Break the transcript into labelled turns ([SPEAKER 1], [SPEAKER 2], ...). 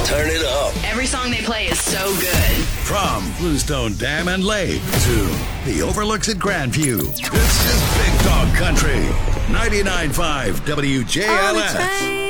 [SPEAKER 1] Turn it up.
[SPEAKER 2] Every song they play is so good.
[SPEAKER 3] From Bluestone Dam and Lake to the overlooks at Grandview. This is Big Dog Country. 99.5 WJLS.